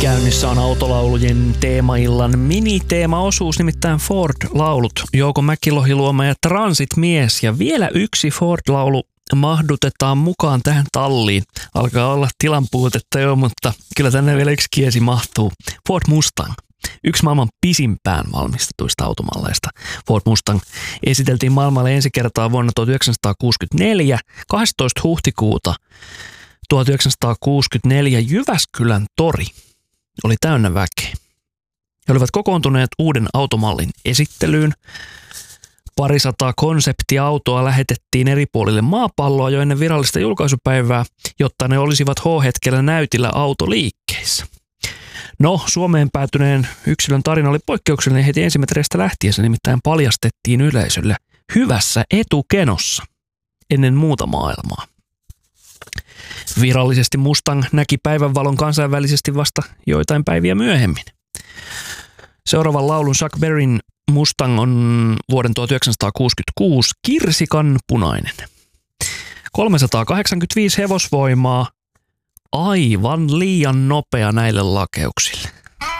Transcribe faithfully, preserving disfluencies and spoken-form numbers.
Käynnissä on autolaulujen teemaillan miniteemaosuus, nimittäin Ford-laulut. Jouko Mäkilohi-Luoma ja Transit-mies. Ja vielä yksi Ford-laulu mahdutetaan mukaan tähän talliin. Alkaa olla tilanpuutetta jo, mutta kyllä tänne vielä yksi kiesi mahtuu. Ford Mustang. Yksi maailman pisimpään valmistetuista automalleista. Ford Mustang esiteltiin maailmalle ensi kertaa vuonna tuhatyhdeksänsataakuusikymmentäneljä, kahdestoista huhtikuuta tuhatyhdeksänsataakuusikymmentäneljä Jyväskylän tori oli täynnä väkeä. He olivat kokoontuneet uuden automallin esittelyyn. Parisataa konseptiautoa lähetettiin eri puolille maapalloa jo ennen virallista julkaisupäivää, jotta ne olisivat H-hetkellä näytillä autoliikkeissä. No, Suomeen päätyneen yksilön tarina oli poikkeuksellinen heti ensimetreistä lähtien. Se nimittäin paljastettiin yleisölle hyvässä etukenossa ennen muuta maailmaa. Virallisesti Mustang näki päivänvalon kansainvälisesti vasta joitain päiviä myöhemmin. Seuraavan laulun Chuck Berryn Mustang on vuoden tuhatyhdeksänsataakuusikymmentäkuusi kirsikan punainen. kolmesataakahdeksankymmentäviisi hevosvoimaa, aivan liian nopea näille lakeuksille.